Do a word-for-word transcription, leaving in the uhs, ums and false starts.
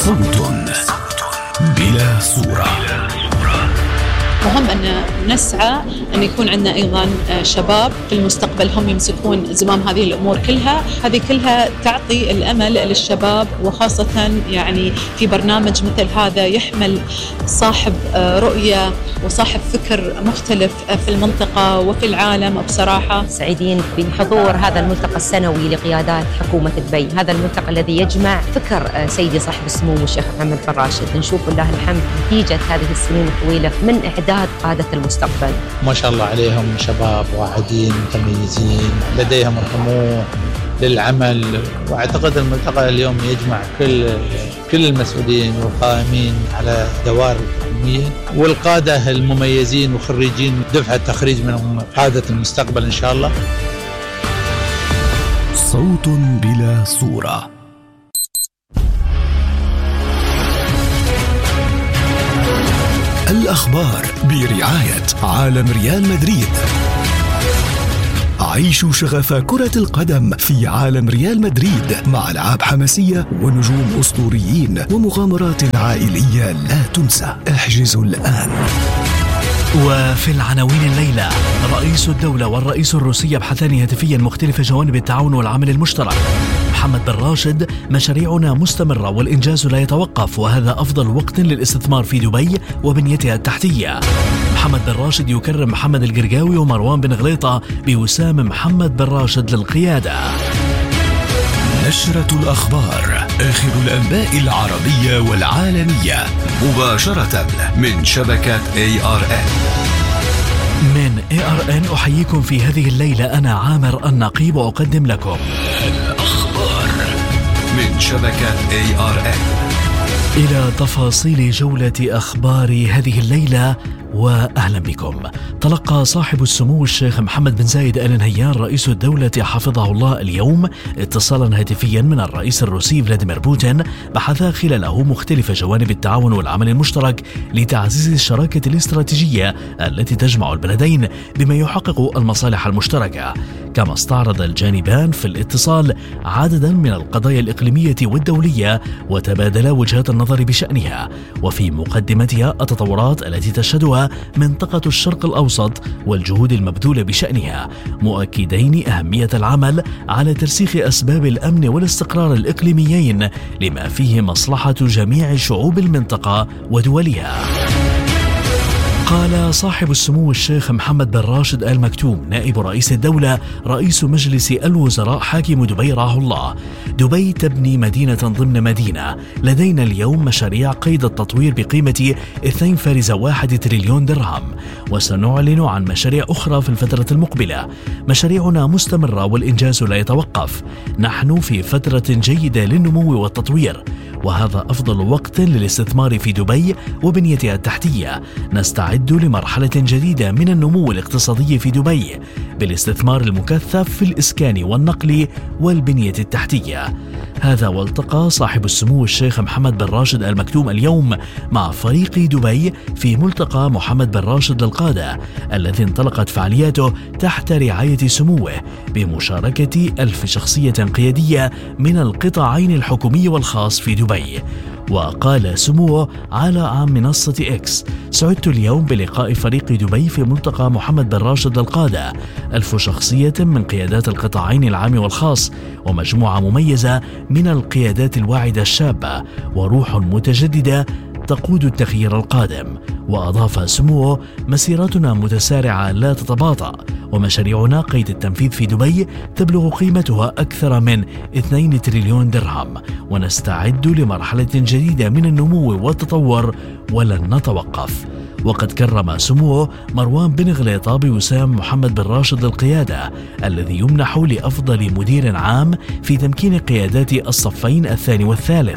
صوت بلا صورة. مهم أن نسعى أن يكون عندنا أيضا شباب في المستقبل هم يمسكون زمام هذه الأمور كلها. هذه كلها تعطي الأمل للشباب، وخاصة يعني في برنامج مثل هذا يحمل صاحب رؤية وصاحب فكر مختلف في المنطقة وفي العالم. بصراحة سعيدين بحضور هذا الملتقى السنوي لقيادات حكومة دبي، هذا الملتقى الذي يجمع فكر سيدي صاحب السمو الشيخ محمد بن راشد. نشوف الله الحمد نتيجة هذه السنين الطويلة من إعداد قادة المستقبل. ما شاء الله عليهم شباب واعدين متميزين لديهم الطموح للعمل، واعتقد الملتقى اليوم يجمع كل كل المسؤولين والقائمين على دوائر الحكومية والقادة المميزين وخريجين دفعة تخريج من قادة المستقبل إن شاء الله. صوت بلا صورة. الأخبار برعاية عالم ريال مدريد. عيشوا شغف كرة القدم في عالم ريال مدريد مع ألعاب حماسية ونجوم أسطوريين ومغامرات عائلية لا تنسى. احجزوا الآن. وفي العناوين الليلة، رئيس الدولة والرئيس الروسي يبحثان هاتفيا مختلف جوانب التعاون والعمل المشترك. محمد بن راشد: مشاريعنا مستمرة والإنجاز لا يتوقف، وهذا أفضل وقت للاستثمار في دبي وبنيتها التحتية. محمد بن راشد يكرم محمد القرقاوي ومروان بن غليطة بوسام محمد بن راشد للقيادة. نشرة الأخبار، آخر الأنباء العربية والعالمية، مباشرة من شبكة إيه آر إن. من إيه آر إن أحييكم في هذه الليلة، أنا عامر النقيب، وأقدم لكم الأخبار من شبكة إيه آر إن. إلى تفاصيل جولة أخبار هذه الليلة، وأهلا بكم. تلقى صاحب السمو الشيخ محمد بن زايد آل نهيان رئيس الدولة حفظه الله اليوم اتصالا هاتفيا من الرئيس الروسي فلاديمير بوتين، بحث خلاله مختلف جوانب التعاون والعمل المشترك لتعزيز الشراكة الاستراتيجية التي تجمع البلدين بما يحقق المصالح المشتركة. كما استعرض الجانبان في الاتصال عددا من القضايا الإقليمية والدولية وتبادلا وجهات النظر بشأنها، وفي مقدمتها التطورات التي تشهدها منطقة الشرق الأوسط والجهود المبذولة بشأنها، مؤكدين أهمية العمل على ترسيخ أسباب الأمن والاستقرار الإقليميين لما فيه مصلحة جميع شعوب المنطقة ودولها. قال صاحب السمو الشيخ محمد بن راشد آل مكتوم نائب رئيس الدولة رئيس مجلس الوزراء حاكم دبي رعاه الله: دبي تبني مدينة ضمن مدينة. لدينا اليوم مشاريع قيد التطوير بقيمة اثنين فاصلة واحد تريليون درهم، وسنعلن عن مشاريع أخرى في الفترة المقبلة. مشاريعنا مستمرة والإنجاز لا يتوقف. نحن في فترة جيدة للنمو والتطوير، وهذا أفضل وقت للاستثمار في دبي وبنيتها التحتية. نستعد لمرحلة جديدة من النمو الاقتصادي في دبي بالاستثمار المكثف في الإسكان والنقل والبنية التحتية. هذا والتقى صاحب السمو الشيخ محمد بن راشد آل مكتوم اليوم مع فريق دبي في ملتقى محمد بن راشد للقادة الذي انطلقت فعالياته تحت رعاية سموه بمشاركة ألف شخصية قيادية من القطاعين الحكومي والخاص في دبي. وقال سموه على منصة إكس: سعدت اليوم بلقاء فريق دبي في ملتقى محمد بن راشد للقادة، ألف شخصية من قيادات القطاعين العام والخاص، ومجموعة مميزة من القيادات الواعدة الشابة، وروح متجددة تقود التغيير القادم. وأضاف سموه: مسيرتنا متسارعة لا تتباطأ، ومشاريعنا قيد التنفيذ في دبي تبلغ قيمتها أكثر من اثنين تريليون درهم، ونستعد لمرحلة جديدة من النمو والتطور ولن نتوقف. وقد كرم سموه مروان بن غليطة بوسام محمد بن راشد للقيادة الذي يمنح لأفضل مدير عام في تمكين قيادات الصفين الثاني والثالث.